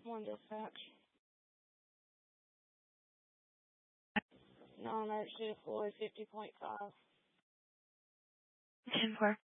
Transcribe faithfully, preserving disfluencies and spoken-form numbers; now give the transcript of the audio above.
one dispatch. Non-emergency deploy fifty point five. ten four.